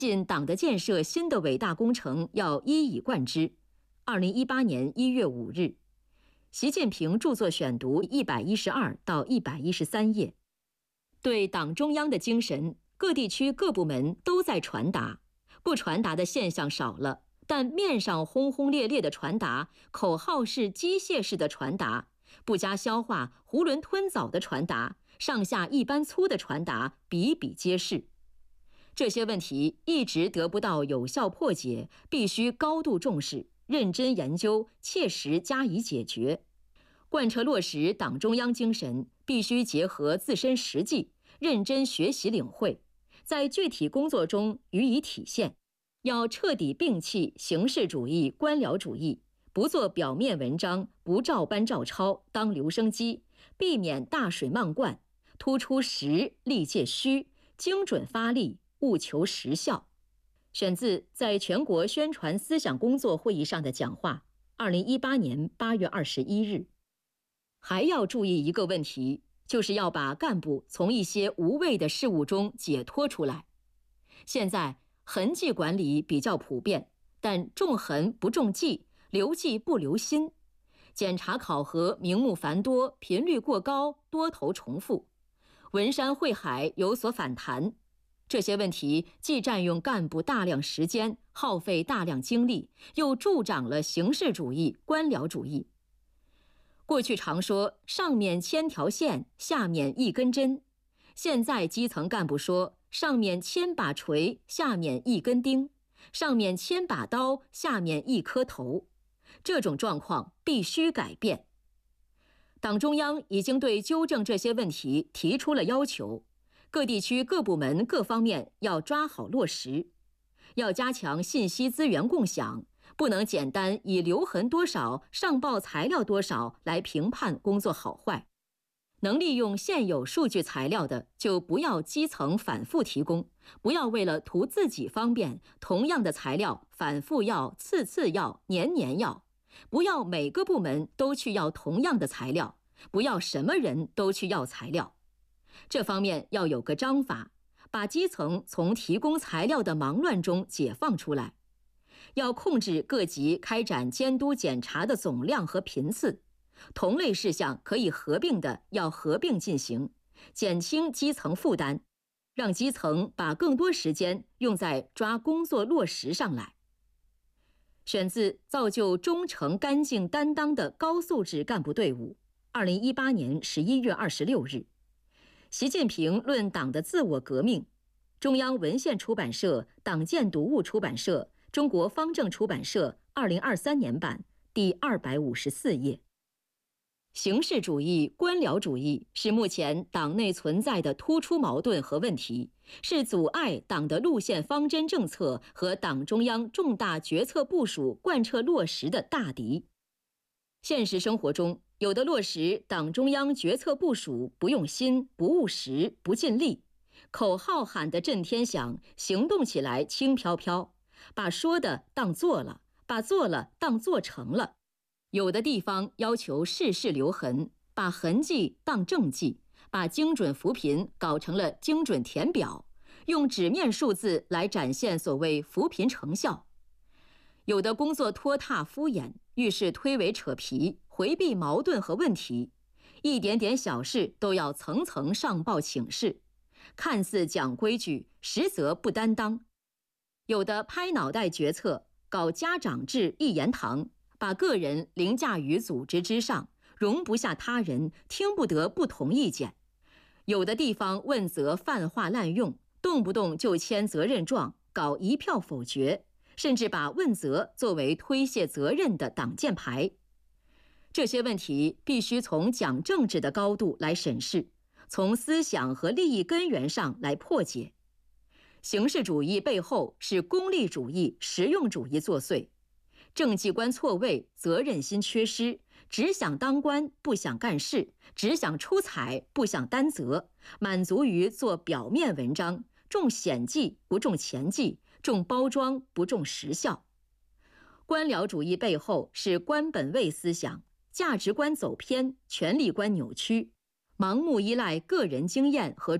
进党的建设新的伟大工程要一以贯之。2018年1月5日，习近平著作选读112到113页。对党中央的精神，各地区各部门都在传达，不传达的现象少了，但面上轰轰烈烈的传达，口号式、机械式的传达，不加消化、囫囵吞枣的传达，上下一般粗的传达比比皆是。这些问题一直得不到有效破解，必须高度重视，认真研究，切实加以解决。贯彻落实党中央精神，必须结合自身实际，认真学习领会，在具体工作中予以体现。要彻底摒弃形式主义、官僚主义，不做表面文章，不照搬照抄，当留声机，避免大水漫灌，突出实，力戒虚，精准发力，务求实效。选自在全国宣传思想工作会议上的讲话，2018年8月21日。还要注意一个问题，就是要把干部从一些无谓的事务中解脱出来。现在痕迹管理比较普遍，但重痕不重迹，留迹不留心，检查考核名目繁多，频率过高，多头重复，文山会海有所反弹。这些问题既占用干部大量时间，耗费大量精力，又助长了形式主义、官僚主义。过去常说上面千条线，下面一根针，现在基层干部说上面千把锤，下面一根钉，上面千把刀，下面一颗头。这种状况必须改变。党中央已经对纠正这些问题提出了要求，各地区各部门各方面要抓好落实，要加强信息资源共享，不能简单以留痕多少、上报材料多少来评判工作好坏。能利用现有数据材料的，就不要基层反复提供，不要为了图自己方便，同样的材料反复要、次次要、年年要，不要每个部门都去要同样的材料，不要什么人都去要材料。这方面要有个章法，把基层从提供材料的忙乱中解放出来。要控制各级开展监督检查的总量和频次，同类事项可以合并的要合并进行，减轻基层负担，让基层把更多时间用在抓工作落实上来。选自《造就忠诚干净担当的高素质干部队伍》，2018年11月26日。习近平论党的自我革命，中央文献出版社、党建读物出版社、中国方正出版社2023年版第254页。形式主义、官僚主义是目前党内存在的突出矛盾和问题，是阻碍党的路线方针政策和党中央重大决策部署贯彻落实的大敌。现实生活中，有的落实党中央决策部署不用心、不务实、不尽力，口号喊得震天响，行动起来轻飘飘，把说的当做了，把做了当做成了。有的地方要求事事留痕，把痕迹当政绩，把精准扶贫搞成了精准填表，用纸面数字来展现所谓扶贫成效。有的工作拖沓敷衍，遇事推诿扯皮，回避矛盾和问题，一点点小事都要层层上报请示，看似讲规矩，实则不担当。有的拍脑袋决策，搞家长制一言堂，把个人凌驾于组织之上，容不下他人，听不得不同意见。有的地方问责泛化滥用，动不动就签责任状，搞一票否决，甚至把问责作为推卸责任的挡箭牌。这些问题必须从讲政治的高度来审视，从思想和利益根源上来破解。形式主义背后是功利主义、实用主义作祟，政绩观错位，责任心缺失，只想当官不想干事，只想出彩不想担责，满足于做表面文章，重显绩不重前绩，重包装不重实效。官僚主义背后是官本位思想，价值观走偏，权力观扭曲，盲目依赖个人经验和